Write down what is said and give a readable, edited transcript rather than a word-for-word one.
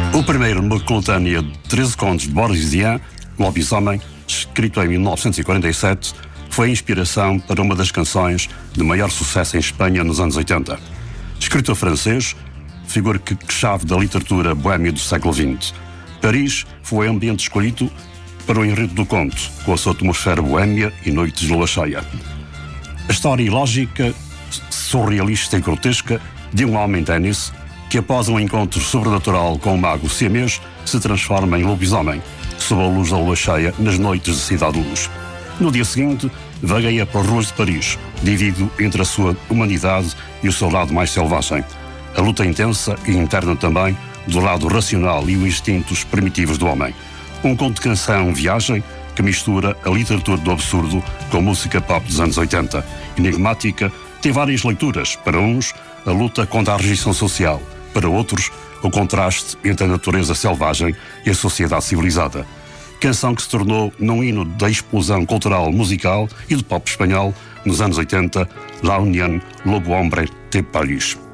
O primeiro, numa coletânea de 13 contos de Boris Vian, Lobisomem, escrito em 1947, foi a inspiração para uma das canções de maior sucesso em Espanha nos anos 80. Escritor francês, figura-chave da literatura boêmia do século XX. Paris foi o ambiente escolhido para o enredo do conto, com a sua atmosfera boêmia e noites de lua cheia. A história ilógica, surrealista e grotesca de um homem ténis que, após um encontro sobrenatural com o mago siamês, se transforma em lobisomem, sob a luz da lua cheia nas noites de Cidade de Luz. No dia seguinte, vagueia pelas ruas de Paris, dividido entre a sua humanidade e o seu lado mais selvagem. A luta intensa e interna também do lado racional e os instintos primitivos do homem. Um conto-canção viagem que mistura a literatura do absurdo com a música pop dos anos 80. Enigmática, tem várias leituras. Para uns, a luta contra a rejeição social. Para outros, o contraste entre a natureza selvagem e a sociedade civilizada. Canção que se tornou num hino da explosão cultural musical e do pop espanhol nos anos 80, La Unión, Lobo Hombre de Paris.